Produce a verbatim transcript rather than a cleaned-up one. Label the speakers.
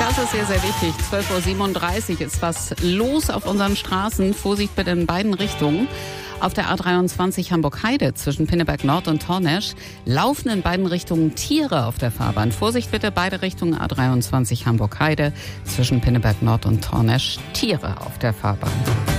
Speaker 1: Das ist sehr, sehr wichtig. zwölf Uhr siebenunddreißig ist was los auf unseren Straßen. Vorsicht bitte in beiden Richtungen. Auf der A dreiundzwanzig Hamburg-Heide zwischen Pinneberg Nord und Tornesch laufen in beiden Richtungen Tiere auf der Fahrbahn. Vorsicht bitte, beide Richtungen A dreiundzwanzig Hamburg-Heide zwischen Pinneberg Nord und Tornesch. Tiere auf der Fahrbahn.